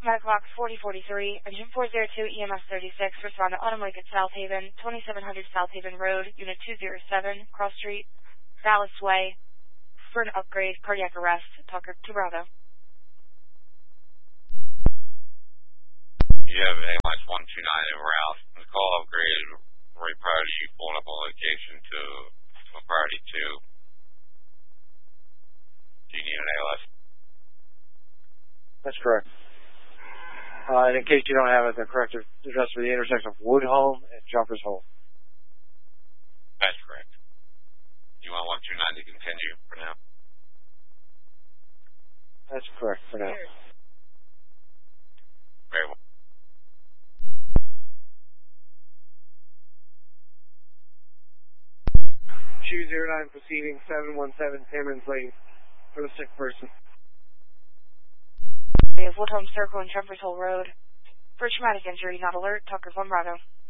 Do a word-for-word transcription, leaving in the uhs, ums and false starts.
Medical Box forty forty-three, Engine four oh two, E M S thirty-six, respond to Autumn Lake at South Haven, twenty-seven hundred South Haven Road, Unit two oh seven, Cross Street, Dallas Way, for an upgrade, cardiac arrest, Tucker to Bravo. You have A L S one two nine in route. The call upgrade right prior to you pulling up on location to a priority two. Do you need an A L S? That's correct. Uh, and in case you don't have it, the correct address for the intersection of Woodhome and Jumpers Hole. That's correct. You want one two nine to continue for now? That's correct for now. Very well. two zero nine proceeding seven one seven Cameron's Lane for the sick person. We have Woodhome Circle and Jumpers Hole Road. For traumatic injury, not alert, Tucker from Bravo.